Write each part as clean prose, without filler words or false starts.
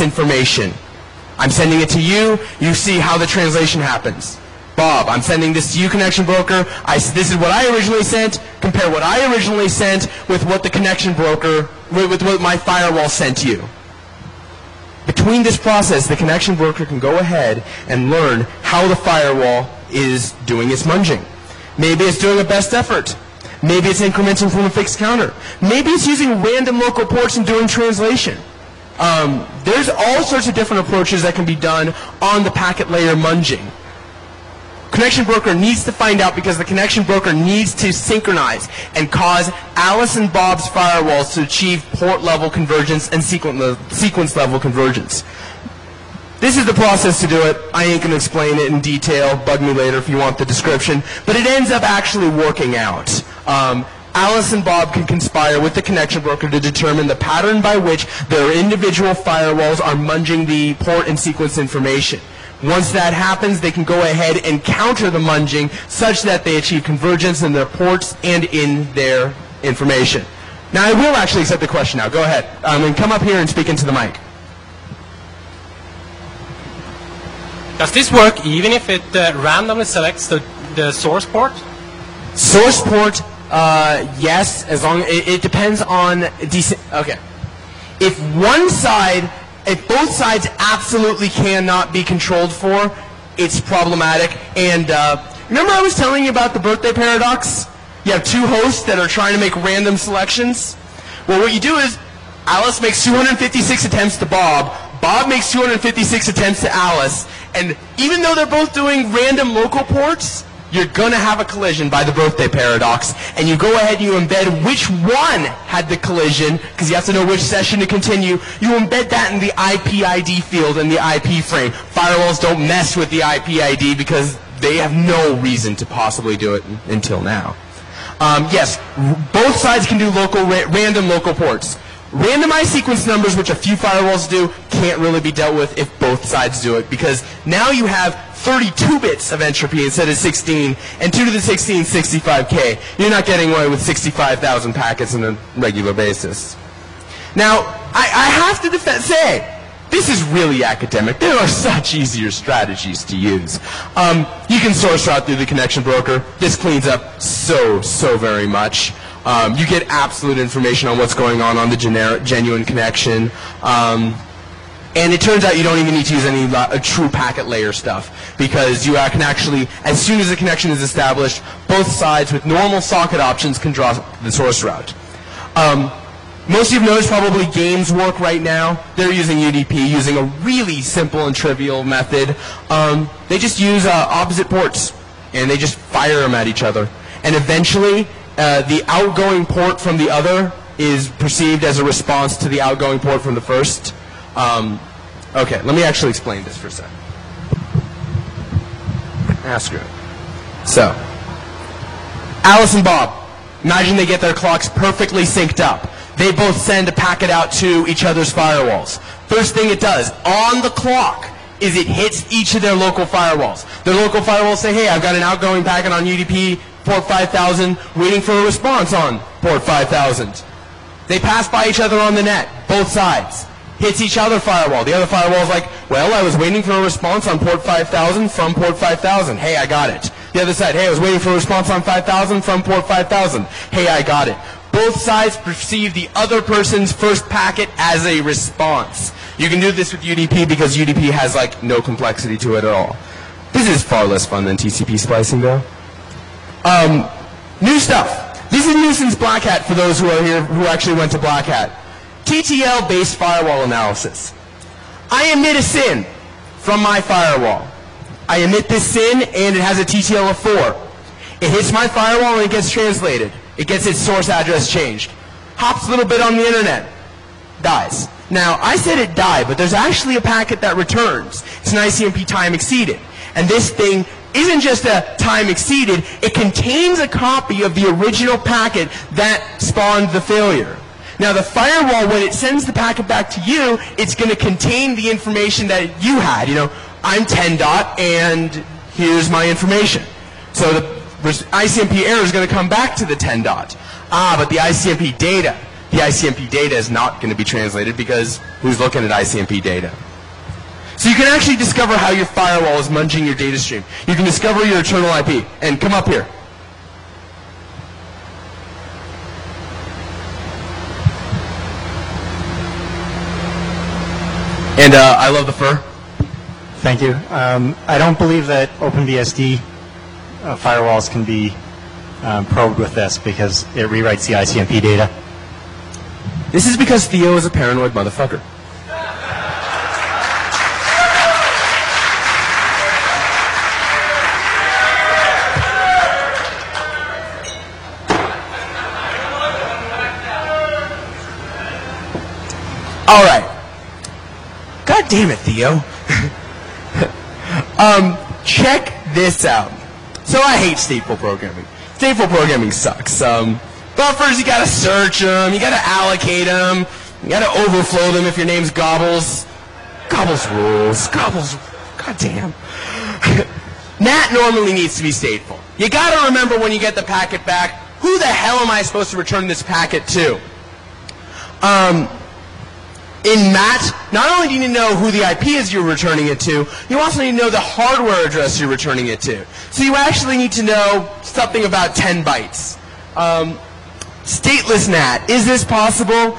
information. I'm sending it to you. You see how the translation happens. Bob, I'm sending this to you, connection broker. This is what I originally sent. Compare what I originally sent with what the connection broker, with what my firewall sent you. Between this process, the connection broker can go ahead and learn how the firewall is doing its munging. Maybe it's doing a best effort. Maybe it's incrementing from a fixed counter. Maybe it's using random local ports and doing translation. There's all sorts of different approaches that can be done on the packet layer munging. Connection broker needs to find out because the connection broker needs to synchronize and cause Alice and Bob's firewalls to achieve port level convergence and sequence level convergence. This is the process to do it. I ain't going to explain it in detail. Bug me later if you want the description. But it ends up actually working out. Alice and Bob can conspire with the connection broker to determine the pattern by which their individual firewalls are munging the port and sequence information. Once that happens, they can go ahead and counter the munging such that they achieve convergence in their ports and in their information. Now, I will actually accept the question now. Go ahead. And come up here and speak into the mic. Does this work even if it randomly selects the source port? Source port, yes, as long it depends on okay. If both sides absolutely cannot be controlled for, it's problematic. And remember I was telling you about the birthday paradox? You have two hosts that are trying to make random selections. Well, what you do is Alice makes 256 attempts to Bob. Bob makes 256 attempts to Alice. And even though they're both doing random local ports, you're going to have a collision by the birthday paradox. And you go ahead and you embed which one had the collision, because you have to know which session to continue. You embed that in the IP ID field in the IP frame. Firewalls don't mess with the IP ID because they have no reason to possibly do it until now. Yes, both sides can do random local ports. Randomized sequence numbers, which a few firewalls do, can't really be dealt with if both sides do it, because now you have 32 bits of entropy instead of 16, and 2 to the 16, 65K. You're not getting away with 65,000 packets on a regular basis. Now, I have to say, this is really academic. There are such easier strategies to use. You can source route through the connection broker. This cleans up so very much. You get absolute information on what's going on the genuine connection. And it turns out you don't even need to use any true packet layer stuff, because you can actually, as soon as the connection is established, both sides with normal socket options can draw the source route. Most of you have noticed probably games work right now. They're using UDP, using a really simple and trivial method. They just use opposite ports, and they just fire them at each other. And eventually, the outgoing port from the other is perceived as a response to the outgoing port from the first. Okay, let me actually explain this for a second. Screw it. So, Alice and Bob, imagine they get their clocks perfectly synced up. They both send a packet out to each other's firewalls. First thing it does, on the clock, is it hits each of their local firewalls. Their local firewalls say, hey, I've got an outgoing packet on UDP, port 5000, waiting for a response on port 5000. They pass by each other on the net, both sides. Hits each other firewall. The other firewall is like, well, I was waiting for a response on port 5000 from port 5000. Hey, I got it. The other side, hey, I was waiting for a response on 5000 from port 5000. Hey, I got it. Both sides perceive the other person's first packet as a response. You can do this with UDP because UDP has like no complexity to it at all. This is far less fun than TCP splicing though. New stuff. This is new since Black Hat for those who are here who actually went to Black Hat. TTL-based firewall analysis. I emit a SYN from my firewall. I emit this SYN and it has a TTL of 4. It hits my firewall and it gets translated. It gets its source address changed. Hops a little bit on the internet. Dies. Now, I said it died, but there's actually a packet that returns. It's an ICMP time exceeded. And this thing isn't just a time exceeded, it contains a copy of the original packet that spawned the failure. Now the firewall, when it sends the packet back to you, it's going to contain the information that you had. You know, I'm 10 dot and here's my information. So the ICMP error is going to come back to the 10 dot. But the ICMP data, the ICMP data is not going to be translated because who's looking at ICMP data? So you can actually discover how your firewall is munging your data stream. You can discover your internal IP. And come up here. And I love the fur. Thank you. I don't believe that OpenBSD firewalls can be probed with this because it rewrites the ICMP data. This is because Theo is a paranoid motherfucker. All right. God damn it, Theo. Check this out. So I hate stateful programming. Stateful programming sucks. Buffers, you gotta search them, you gotta allocate them, you gotta overflow them if your name's Gobbles. Gobbles rules. Gobbles. God damn. NAT normally needs to be stateful. You gotta remember when you get the packet back, who the hell am I supposed to return this packet to? In MAT, not only do you need to know who the IP is you're returning it to, you also need to know the hardware address you're returning it to. So you actually need to know something about 10 bytes. Stateless NAT, is this possible?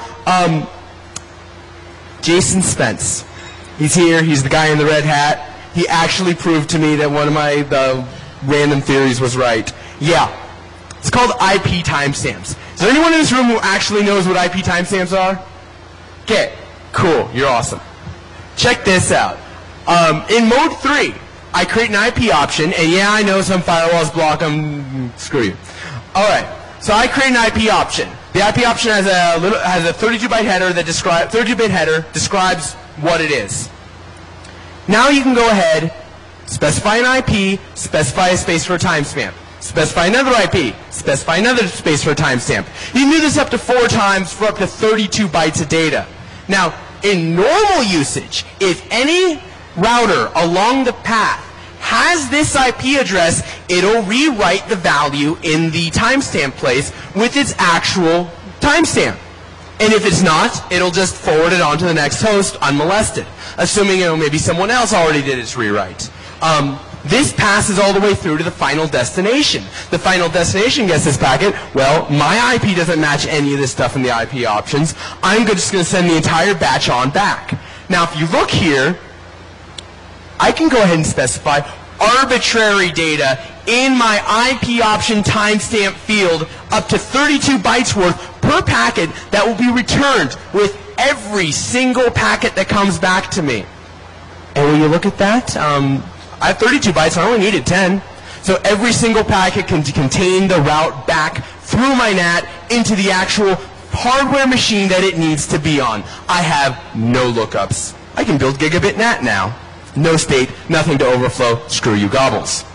Jason Spence. He's here, he's the guy in the red hat. He actually proved to me that one of my random theories was right. Yeah, it's called IP timestamps. Is there anyone in this room who actually knows what IP timestamps are? Okay. Cool, you're awesome. Check this out. In mode 3, I create an IP option, and yeah, I know some firewalls block them. Screw you. All right, so I create an IP option. The IP option has a 32-byte header that describes 32-bit header describes what it is. Now you can go ahead, specify an IP, specify a space for a timestamp. Specify another IP, specify another space for a timestamp. You can do this up to 4 times for up to 32 bytes of data. Now, in normal usage, if any router along the path has this IP address, it'll rewrite the value in the timestamp place with its actual timestamp. And if it's not, it'll just forward it on to the next host unmolested, assuming maybe someone else already did its rewrite. This passes all the way through to the final destination. The final destination gets this packet. Well, my IP doesn't match any of this stuff in the IP options. I'm just going to send the entire batch on back. Now, if you look here, I can go ahead and specify arbitrary data in my IP option timestamp field up to 32 bytes worth per packet that will be returned with every single packet that comes back to me. And when you look at that, I have 32 bytes, I only needed 10. So every single packet can contain the route back through my NAT into the actual hardware machine that it needs to be on. I have no lookups. I can build gigabit NAT now. No state, nothing to overflow. Screw you, Gobbles.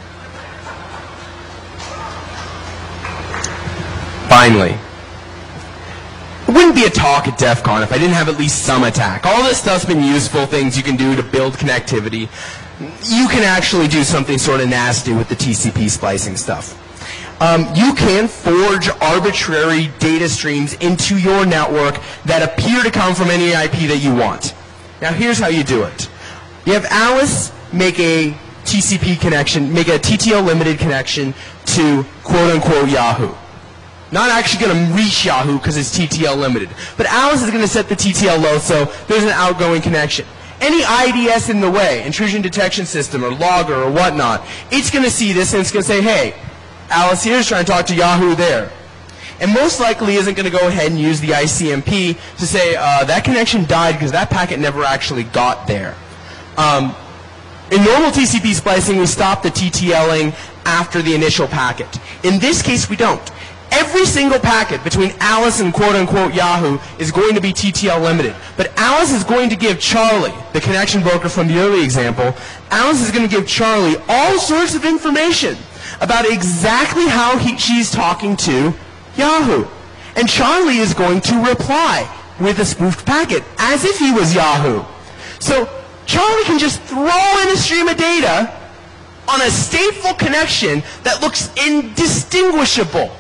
Finally, it wouldn't be a talk at DEF CON if I didn't have at least some attack. All this stuff's been useful things you can do to build connectivity. You can actually do something sort of nasty with the TCP splicing stuff. You can forge arbitrary data streams into your network that appear to come from any IP that you want. Now here's how you do it. You have Alice make a TCP connection, make a TTL limited connection to quote-unquote Yahoo. Not actually going to reach Yahoo because it's TTL limited. But Alice is going to set the TTL low so there's an outgoing connection. Any IDS in the way, intrusion detection system or logger or whatnot, it's going to see this and it's going to say, hey, Alice here is trying to talk to Yahoo there. And most likely isn't going to go ahead and use the ICMP to say that connection died because that packet never actually got there. In normal TCP splicing, we stop the TTLing after the initial packet. In this case, we don't. Every single packet between Alice and quote-unquote Yahoo is going to be TTL limited. But Alice is going to give Charlie, the connection broker from the early example, Alice is going to give Charlie all sorts of information about exactly how she's talking to Yahoo. And Charlie is going to reply with a spoofed packet as if he was Yahoo. So Charlie can just throw in a stream of data on a stateful connection that looks indistinguishable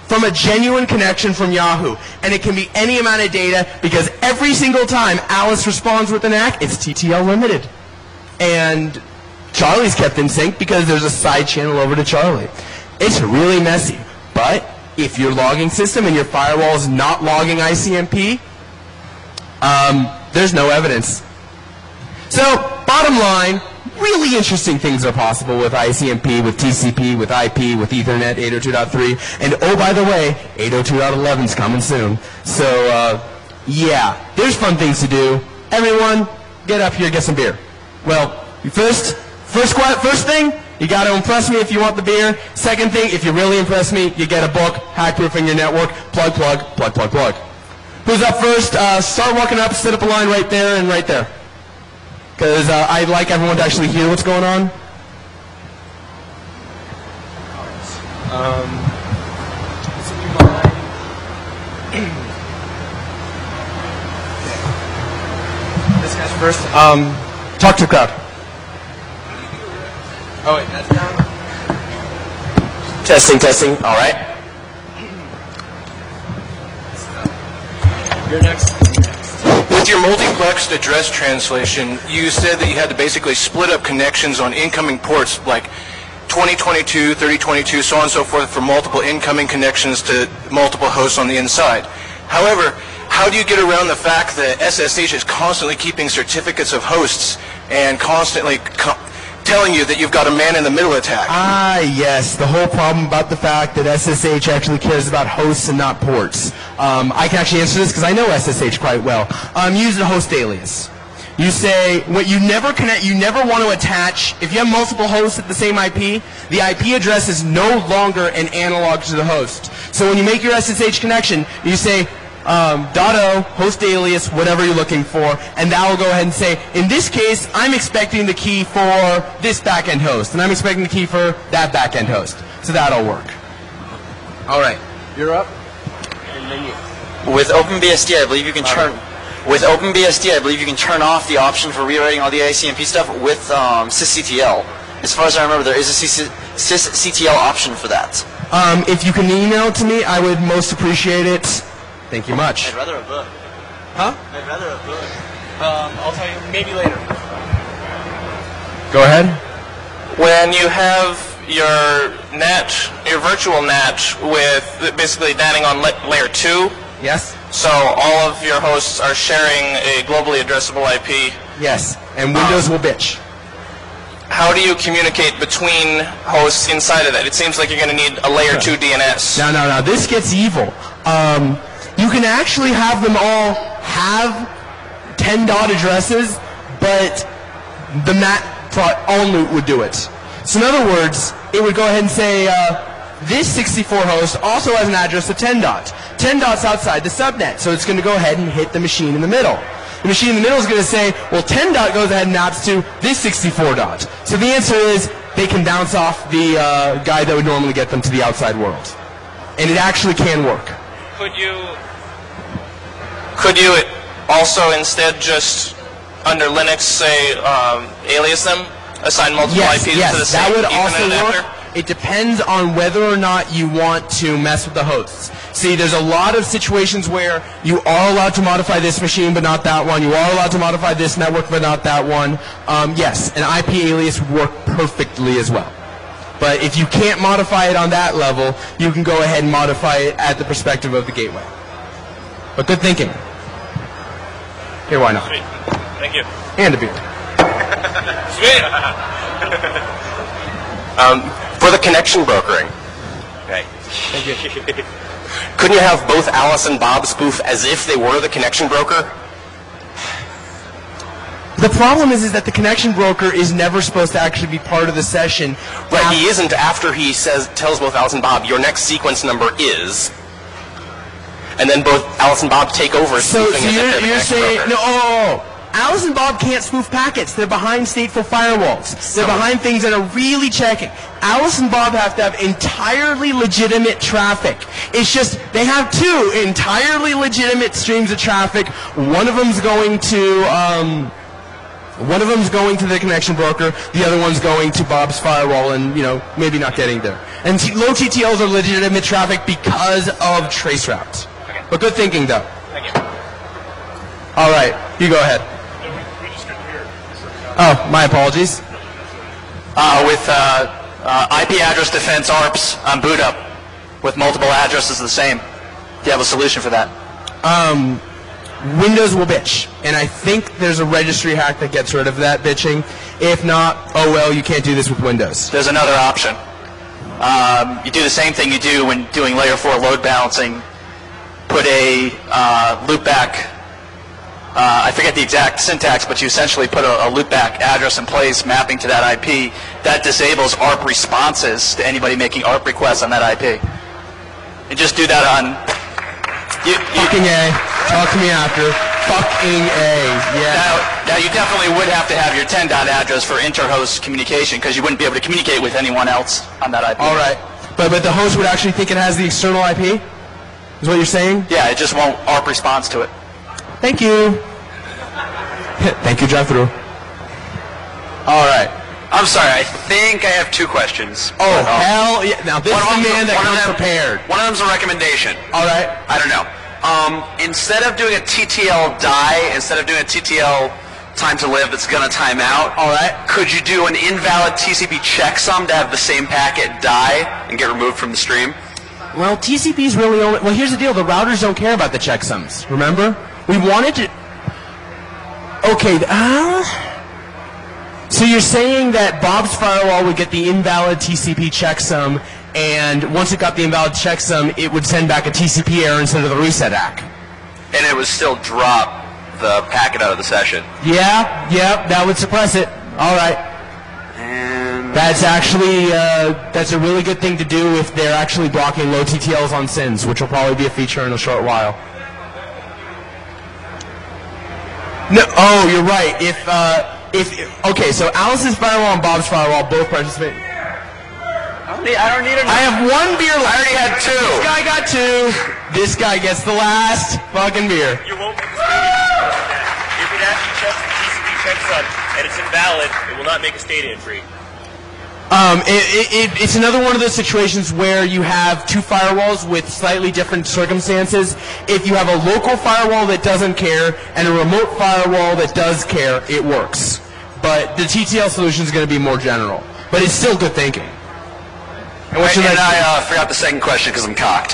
from a genuine connection from Yahoo. And it can be any amount of data because every single time Alice responds with an ACK, it's TTL limited. And Charlie's kept in sync because there's a side channel over to Charlie. It's really messy. But if your logging system and your firewall is not logging ICMP, there's no evidence. So, bottom line, really interesting things are possible with ICMP, with TCP, with IP, with Ethernet 802.3, and oh, by the way, 802.11 is coming soon. So, yeah, there's fun things to do. Everyone, get up here, get some beer. Well, first thing, you got to impress me if you want the beer. Second thing, if you really impress me, you get a book, Hackproofing Your Network. Plug, plug, plug, plug, plug. Who's up first? Start walking up, set up a line right there and right there. Because I'd like everyone to actually hear what's going on. This guy's first. Talk to the crowd. Oh, wait, that's down. Testing, testing. All right. You're next. With your multiplexed address translation, you said that you had to basically split up connections on incoming ports like 2022, 3022, so on and so forth for multiple incoming connections to multiple hosts on the inside. However, how do you get around the fact that SSH is constantly keeping certificates of hosts and constantly telling you that you've got a man-in-the-middle attack? Ah, yes. The whole problem about the fact that SSH actually cares about hosts and not ports. I can actually answer this because I know SSH quite well. Use a host alias. You say, you never want to attach, if you have multiple hosts at the same IP, the IP address is no longer an analog to the host. So when you make your SSH connection, you say, .o, host alias, whatever you're looking for, and that will go ahead and say, in this case, I'm expecting the key for this backend host, and I'm expecting the key for that backend host. So that'll work. All right, you're up. And then you. With OpenBSD, I believe you can turn. With OpenBSD, I believe you can turn off the option for rewriting all the ICMP stuff with sysctl. As far as I remember, there is a sysctl option for that. If you can email it to me, I would most appreciate it. Thank you much. I'd rather a book. Huh? I'd rather a book. I'll tell you maybe later. Go ahead. When you have your NAT, your virtual NAT with basically NATing on layer 2. Yes. So all of your hosts are sharing a globally addressable IP. Yes, and Windows will bitch. How do you communicate between hosts inside of that? It seems like you're going to need a layer 2 DNS. No. This gets evil. You can actually have them all have 10 dot addresses, but the NAT only would do it. So in other words, it would go ahead and say, this 64 host also has an address of 10 dot. 10 dot's outside the subnet, so it's going to go ahead and hit the machine in the middle. The machine in the middle is going to say, well, 10 dot goes ahead and maps to this 64 dot. So the answer is they can bounce off the guy that would normally get them to the outside world. And it actually can work. Could you also instead just under Linux say alias them, assign multiple IPs to the same that would Ethernet also adapter? work. It depends on whether or not you want to mess with the hosts. See, there's a lot of situations where you are allowed to modify this machine but not that one. You are allowed to modify this network but not that one. Yes, an IP alias would work perfectly as well. But if you can't modify it on that level, you can go ahead and modify it at the perspective of the gateway. But good thinking. Here, why not? Sweet. Thank you. And a beer. Sweet. For the connection brokering. Okay. Couldn't you have both Alice and Bob spoof as if they were the connection broker? The problem is that the connection broker is never supposed to actually be part of the session. Right, he isn't after he tells both Alice and Bob, your next sequence number is, and then both Alice and Bob take over spoofing as if they're the connection broker. Alice and Bob can't spoof packets. They're behind stateful firewalls. They're behind things that are really checking. Alice and Bob have to have entirely legitimate traffic. It's just they have two entirely legitimate streams of traffic. One of them's going to One of them's going to the connection broker, the other one's going to Bob's firewall and, maybe not getting there. And low TTLs are legitimate traffic because of traceroute. Okay. But good thinking, though. Thank you. All right, you go ahead. Oh, my apologies. With IP address defense ARPs on boot up with multiple addresses the same. Do you have a solution for that? Windows will bitch, and I think there's a registry hack that gets rid of that bitching. If not, oh well, you can't do this with Windows. There's another option. You do the same thing you do when doing layer 4 load balancing. Put a loopback, I forget the exact syntax, but you essentially put a loopback address in place mapping to that IP. That disables ARP responses to anybody making ARP requests on that IP. And just do that on... Fucking A. Talk to me after. Fucking A. Yeah. Now you definitely would have to have your 10 dot address for inter-host communication because you wouldn't be able to communicate with anyone else on that IP. All right. But the host would actually think it has the external IP? Is what you're saying? Yeah, it just won't ARP response to it. Thank you. Thank you, drive-through. All right. I'm sorry, I think I have 2 questions. Oh, hell yeah. Now, this is the man that comes prepared. One of them's a recommendation. All right. I don't know. Instead of doing a TTL die, instead of doing a TTL time to live that's going to time out, all right, could you do an invalid TCP checksum to have the same packet die and get removed from the stream? Well, TCP's really only... Well, here's the deal. The routers don't care about the checksums. Remember? We wanted to... Okay, so you're saying that Bob's firewall would get the invalid TCP checksum, and once it got the invalid checksum, it would send back a TCP error instead of the reset ACK. And it would still drop the packet out of the session. Yeah, that would suppress it. All right. And That's actually, that's a really good thing to do if they're actually blocking low TTLs on SYNs, which will probably be a feature in a short while. No, oh, you're right. Okay, so Alice's firewall and Bob's firewall both participate. I don't need another. I have 1 beer left. I already had 2. This guy got 2. This guy gets the last fucking beer. You won't make a state entry. If it actually checks the TCP checksum and it's invalid, it will not make a state entry. It's another one of those situations where you have 2 firewalls with slightly different circumstances. If you have a local firewall that doesn't care and a remote firewall that does care, it works. But the TTL solution is going to be more general. But it's still good thinking. And I forgot the second question because I'm cocked.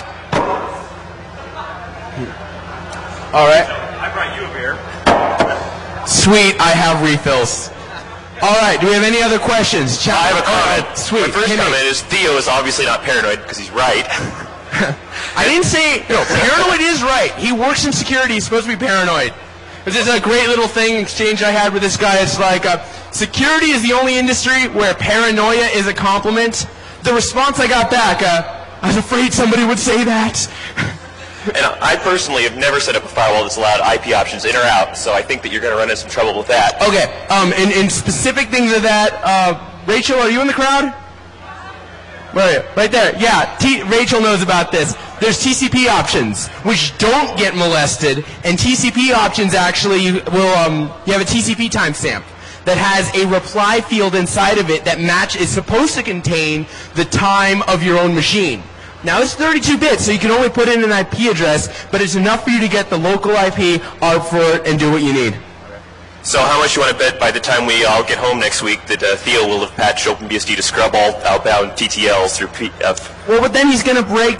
All right. I brought you a beer. Sweet, I have refills. All right, do we have any other questions? I have a comment. Sweet. My first comment is Theo is obviously not paranoid because he's right. I didn't say, paranoid is right. He works in security. He's supposed to be paranoid. This is a great little exchange I had with this guy. It's like, security is the only industry where paranoia is a compliment. The response I got back, I was afraid somebody would say that. And I personally have never set up a firewall that's allowed IP options in or out, so I think that you're going to run into some trouble with that. Okay, in specific things of that, Rachel, are you in the crowd? Where are you? Right there. Yeah, Rachel knows about this. There's TCP options, which don't get molested, and TCP options actually will, you have a TCP timestamp that has a reply field inside of it that is supposed to contain the time of your own machine. Now, it's 32 bits, so you can only put in an IP address, but it's enough for you to get the local IP, ARP for it, and do what you need. So how much do you want to bet by the time we all get home next week that Theo will have patched OpenBSD to scrub all outbound TTLs through PF? Well, but then he's going to break,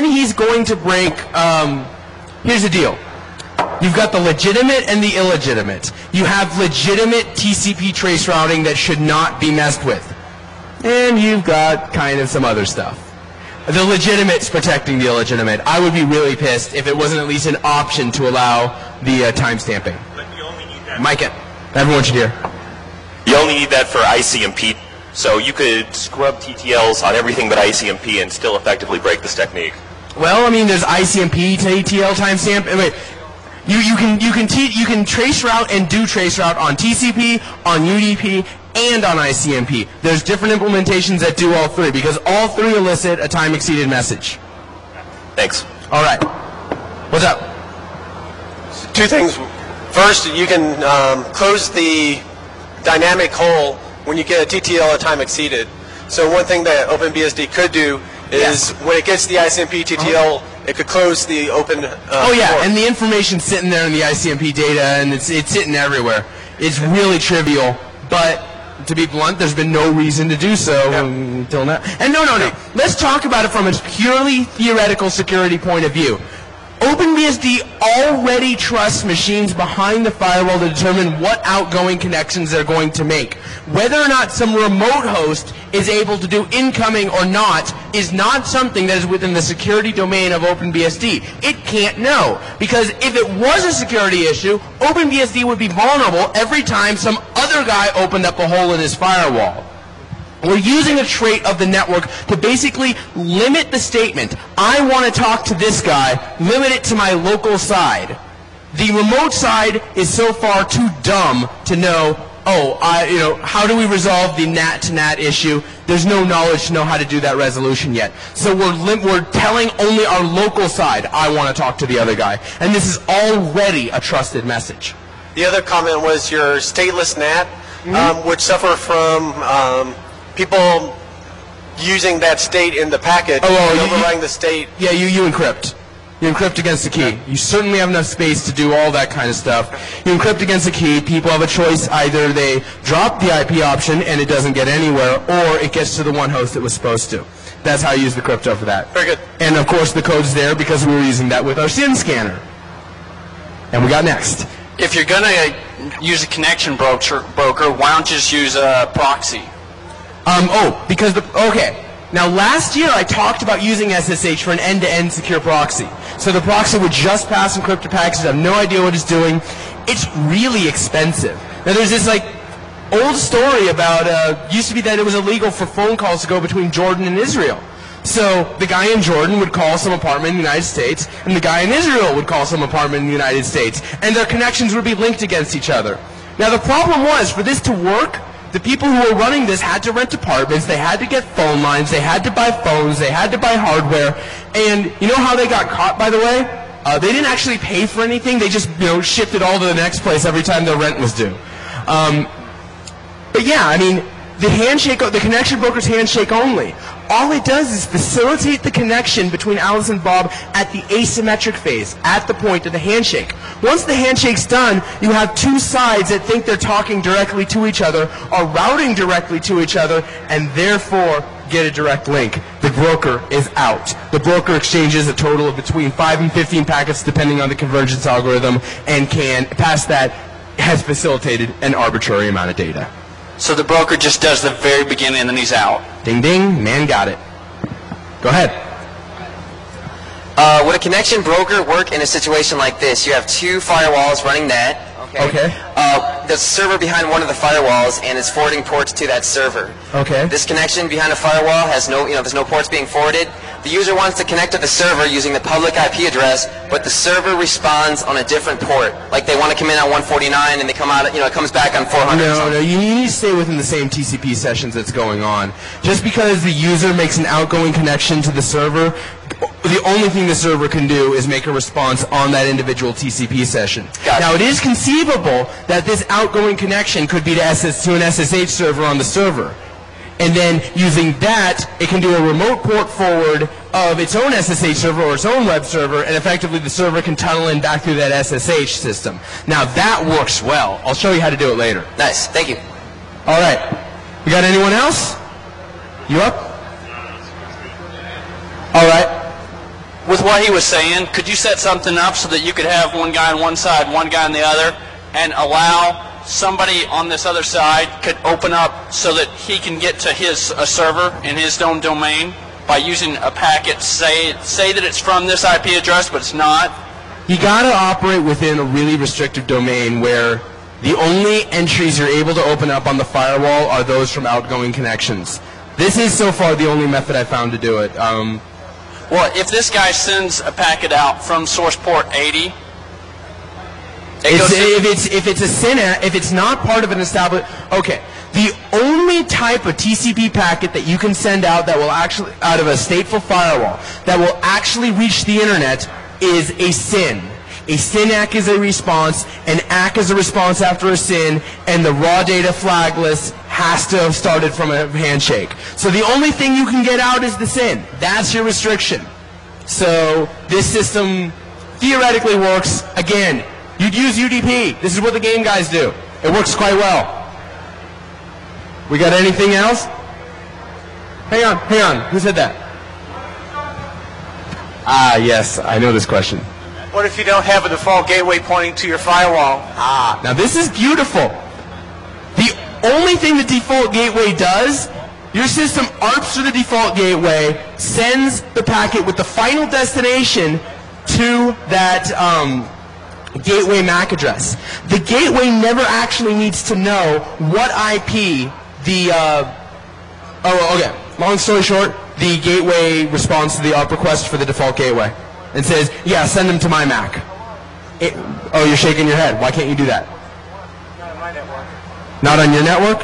here's the deal. You've got the legitimate and the illegitimate. You have legitimate TCP trace routing that should not be messed with. And you've got kind of some other stuff. The legitimate's protecting the illegitimate. I would be really pissed if it wasn't at least an option to allow the timestamping. But you only need that. Mike it. Everyone should hear. You only need that for ICMP, so you could scrub TTLs on everything but ICMP and still effectively break this technique. Well, I mean, there's ICMP to ATL timestamp. Wait, you can trace route and do trace route on TCP, on UDP, and on ICMP. There's different implementations that do all 3 because all 3 elicit a time exceeded message. Thanks. All right. What's up? 2 things. First, you can close the dynamic hole when you get a TTL or time exceeded. So one thing that OpenBSD could do is when it gets the ICMP TTL, it could close the open port. And the information's sitting there in the ICMP data, and it's sitting everywhere. It's really trivial, but to be blunt, there's been no reason to do so until now. And no. Let's talk about it from a purely theoretical security point of view. OpenBSD already trusts machines behind the firewall to determine what outgoing connections they're going to make. Whether or not some remote host is able to do incoming or not is not something that is within the security domain of OpenBSD. It can't know. Because if it was a security issue, OpenBSD would be vulnerable every time some other guy opened up a hole in his firewall. We're using a trait of the network to basically limit the statement, I want to talk to this guy, limit it to my local side. The remote side is so far too dumb to know, how do we resolve the NAT-to-NAT issue? There's no knowledge to know how to do that resolution yet. So we're telling only our local side, I want to talk to the other guy. And this is already a trusted message. The other comment was your stateless NAT would suffer from people using that state in the packet and overriding the state. Yeah, you encrypt. You encrypt against the key. You certainly have enough space to do all that kind of stuff. You encrypt against the key. People have a choice. Either they drop the IP option and it doesn't get anywhere, or it gets to the one host it was supposed to. That's how you use the crypto for that. Very good. And of course the code's there because we were using that with our SYN scanner. And we got next. If you're going to use a connection broker, why don't you just use a proxy? Now last year I talked about using SSH for an end-to-end secure proxy. So the proxy would just pass encrypted packets, have no idea what it's doing. It's really expensive. Now there's this old story about, used to be that it was illegal for phone calls to go between Jordan and Israel. So the guy in Jordan would call some apartment in the United States, and the guy in Israel would call some apartment in the United States, and their connections would be linked against each other. Now the problem was, for this to work, the people who were running this had to rent apartments, they had to get phone lines, they had to buy phones, they had to buy hardware, and you know how they got caught, by the way? They didn't actually pay for anything, they just shipped it all to the next place every time their rent was due. But yeah, I mean, the connection broker's handshake only. All it does is facilitate the connection between Alice and Bob at the asymmetric phase, at the point of the handshake. Once the handshake's done, you have two sides that think they're talking directly to each other, are routing directly to each other, and therefore get a direct link. The broker is out. The broker exchanges a total of between 5 and 15 packets depending on the convergence algorithm, and past that, has facilitated an arbitrary amount of data. So the broker just does the very beginning and then he's out. Ding ding, man got it. Go ahead. Would a connection broker work in a situation like this? You have two firewalls running NAT. Okay. There's a server behind one of the firewalls, and it's forwarding ports to that server. Okay. This connection behind a firewall has there's no ports being forwarded. The user wants to connect to the server using the public IP address, but the server responds on a different port. Like they want to come in on 149, and they come out, it comes back on 400. No, you need to stay within the same TCP sessions that's going on. Just because the user makes an outgoing connection to the server, the only thing the server can do is make a response on that individual TCP session. Gotcha. Now, it is conceivable that this outgoing connection could be to an SSH server on the server. And then, using that, it can do a remote port forward of its own SSH server or its own web server, and effectively the server can tunnel in back through that SSH system. Now, that works well. I'll show you how to do it later. Nice. Thank you. All right. We got anyone else? You up? All right. With what he was saying, could you set something up so that you could have one guy on one side, one guy on the other, and allow somebody on this other side could open up so that he can get to a server in his own domain by using a packet, say that it's from this IP address, but it's not? You got to operate within a really restrictive domain where the only entries you're able to open up on the firewall are those from outgoing connections. This is so far the only method I found to do it. Well, if this guy sends a packet out from source port 80, if it's not part of an established, okay. The only type of TCP packet that you can send out that will actually, out of a stateful firewall, that will actually reach the internet is a SYN. A SYN ACK is a response, an ACK is a response after a SYN, and the raw data flagless has to have started from a handshake. So the only thing you can get out is the SYN. That's your restriction. So this system theoretically works. Again, you'd use UDP. This is what the game guys do. It works quite well. We got anything else? Hang on. Who said that? Ah, yes, I know this question. What if you don't have a default gateway pointing to your firewall? Ah, now this is beautiful. The only thing the default gateway does, your system ARPs to the default gateway, sends the packet with the final destination to that gateway MAC address. The gateway never actually needs to know what IP the... okay. Long story short, the gateway responds to the ARP request for the default gateway and says, yeah, send them to my Mac. Oh, you're shaking your head. Why can't you do that? Not on my network. Not on your network?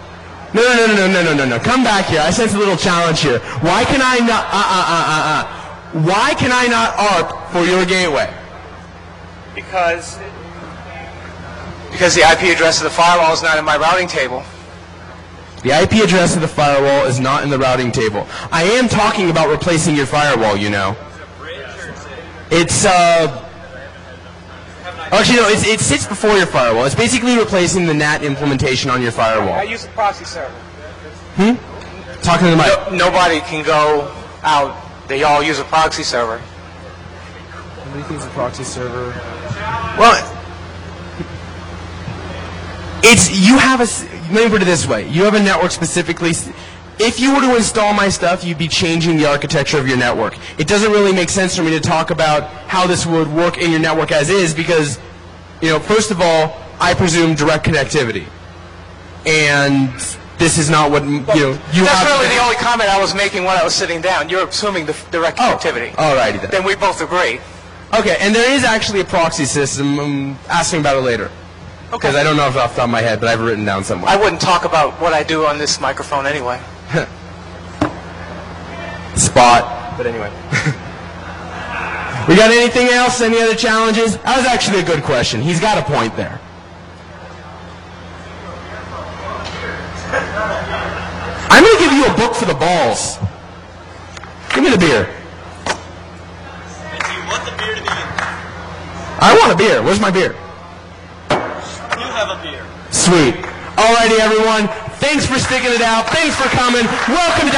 No. Come back here. I sense a little challenge here. Why can I not... Why can I not ARP for your gateway? Because the IP address of the firewall is not in my routing table. The IP address of the firewall is not in the routing table. I am talking about replacing your firewall, you know. It's, actually, no, it sits before your firewall. It's basically replacing the NAT implementation on your firewall. I use a proxy server. Talking to the mic. Nobody can go out. They all use a proxy server. Nobody uses a proxy server. Well, let me put it this way. You have a network specifically. If you were to install my stuff, you'd be changing the architecture of your network. It doesn't really make sense for me to talk about how this would work in your network as is because, first of all, I presume direct connectivity. And this is not what, you That's really the only comment I was making when I was sitting down. You're assuming the direct connectivity. Alrighty then. Then we both agree. Okay, and there is actually a proxy system. I'm asking about it later. Because I don't know if it's off the top of my head, but I've written down somewhere. I wouldn't talk about what I do on this microphone anyway. Spot. But anyway. We got anything else? Any other challenges? That was actually a good question. He's got a point there. I'm going to give you a book for the balls. Give me the beer. And do you want the beer to be? I want a beer. Where's my beer? You have a beer. Sweet. Alrighty, everyone. Thanks for sticking it out. Thanks for coming. Welcome to